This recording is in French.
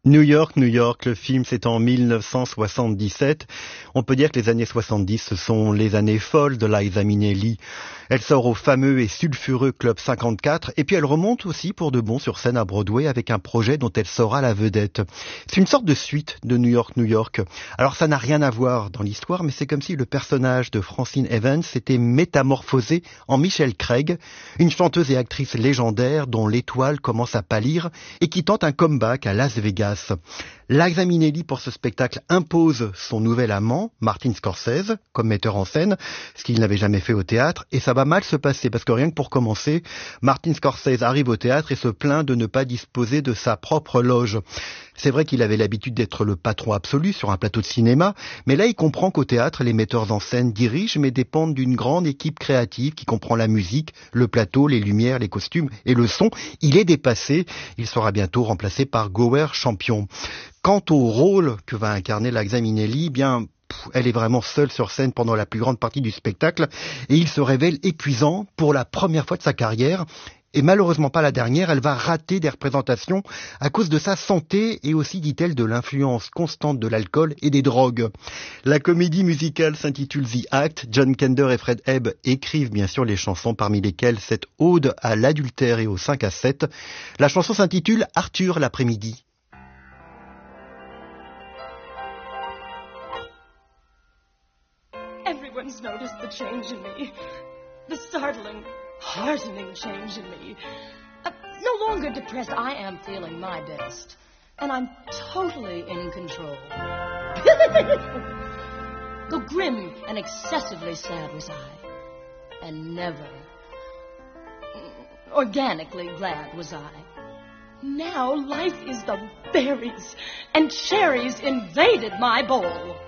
New York, New York, le film c'est en 1977. On peut dire que les années 70, ce sont les années folles de Liza Minnelli. Elle sort au fameux et sulfureux Club 54 et puis elle remonte aussi pour de bon sur scène à Broadway avec un projet dont elle sera la vedette. C'est une sorte de suite de New York, New York. Alors ça n'a rien à voir dans l'histoire, mais c'est comme si le personnage de Francine Evans s'était métamorphosé en Michelle Craig, une chanteuse et actrice légendaire dont l'étoile commence à pâlir et qui tente un comeback à Las Vegas. Liza Minnelli, pour ce spectacle, impose son nouvel amant, Martin Scorsese, comme metteur en scène, ce qu'il n'avait jamais fait au théâtre, et ça va mal se passer, parce que rien que pour commencer, Martin Scorsese arrive au théâtre et se plaint de ne pas disposer de sa propre loge. C'est vrai qu'il avait l'habitude d'être le patron absolu sur un plateau de cinéma, mais là il comprend qu'au théâtre, les metteurs en scène dirigent mais dépendent d'une grande équipe créative qui comprend la musique, le plateau, les lumières, les costumes et le son. Il est dépassé, il sera bientôt remplacé par Gower Champion. Quant au rôle que va incarner Liza Minnelli, elle est vraiment seule sur scène pendant la plus grande partie du spectacle et il se révèle épuisant pour la première fois de sa carrière. Et malheureusement pas la dernière, elle va rater des représentations à cause de sa santé et aussi, dit-elle, de l'influence constante de l'alcool et des drogues. La comédie musicale s'intitule The Act. John Kander et Fred Ebb écrivent bien sûr les chansons, parmi lesquelles cette ode à l'adultère et au 5 à 7. La chanson s'intitule Arthur l'après-midi. Everyone's noticed the change in me, the startling, heartening change in me. No longer depressed, I am feeling my best, and I'm totally in control. Though grim and excessively sad was I, and never organically glad was I. Now life is the berries, and cherries invaded my bowl.